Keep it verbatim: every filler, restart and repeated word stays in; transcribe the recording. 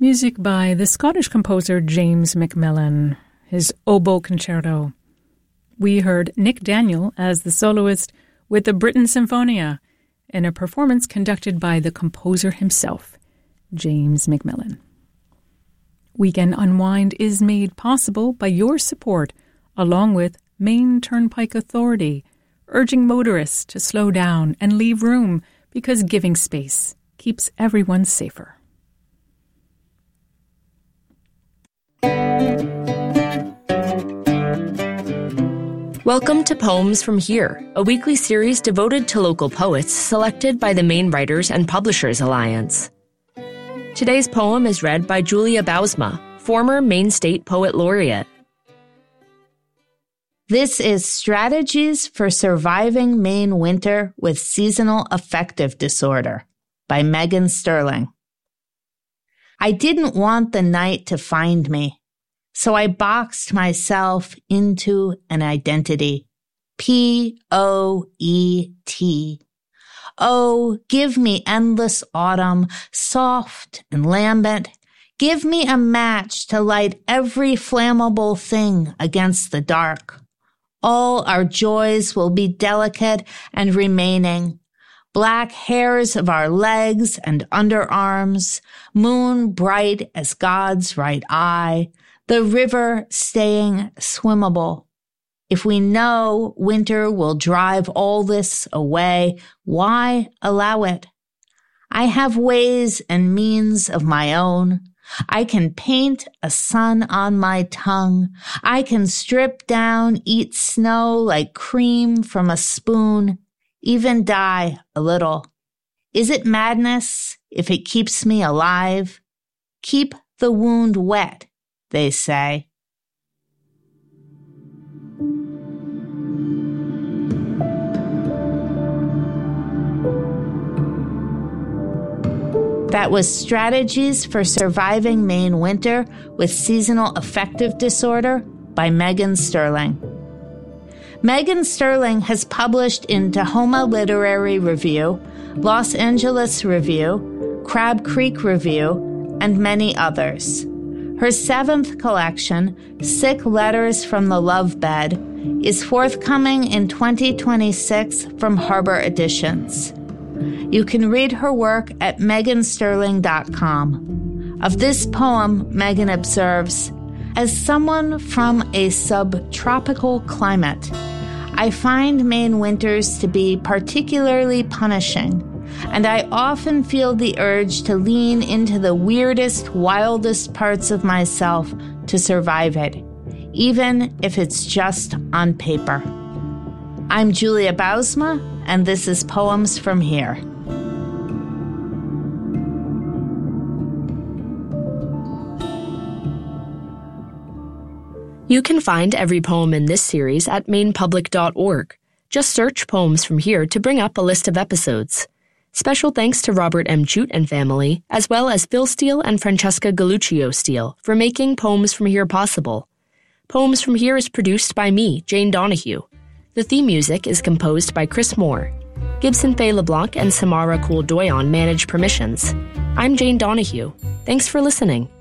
Music by the Scottish composer James Macmillan, his Oboe Concerto. We heard Nick Daniel as the soloist with the Britten Symphonia in a performance conducted by the composer himself, James Macmillan. Weekend Unwind is made possible by your support, along with Maine Turnpike Authority, urging motorists to slow down and leave room because giving space keeps everyone safer. Welcome to Poems from Here, a weekly series devoted to local poets selected by the Maine Writers and Publishers Alliance. Today's poem is read by Julia Bousma, former Maine State Poet Laureate. This is Strategies for Surviving Maine Winter with Seasonal Affective Disorder by Megan Sterling. I didn't want the night to find me, so I boxed myself into an identity. P O E T. Oh, give me endless autumn, soft and lambent. Give me a match to light every flammable thing against the dark. All our joys will be delicate and remaining. Black hairs of our legs and underarms, moon bright as God's right eye, the river staying swimmable. If we know winter will drive all this away, why allow it? I have ways and means of my own. I can paint a sun on my tongue. I can strip down, eat snow like cream from a spoon, even die a little. Is it madness if it keeps me alive? Keep the wound wet, they say. That was Strategies for Surviving Maine Winter with Seasonal Affective Disorder by Megan Sterling. Megan Sterling has published in Tahoma Literary Review, Los Angeles Review, Crab Creek Review, and many others. Her seventh collection, Sick Letters from the Love Bed, is forthcoming in twenty twenty-six from Harbor Editions. You can read her work at megan sterling dot com. Of this poem, Megan observes, as someone from a subtropical climate, I find Maine winters to be particularly punishing, and I often feel the urge to lean into the weirdest, wildest parts of myself to survive it, even if it's just on paper. I'm Julia Bousma, and this is Poems from Here. You can find every poem in this series at maine public dot org. Just search Poems from Here to bring up a list of episodes. Special thanks to Robert M. Jute and family, as well as Phil Steele and Francesca Galluccio Steele for making Poems from Here possible. Poems from Here is produced by me, Jane Donahue. The theme music is composed by Chris Moore. Gibson Faye LeBlanc and Samara Cool-Doyon manage permissions. I'm Jane Donahue. Thanks for listening.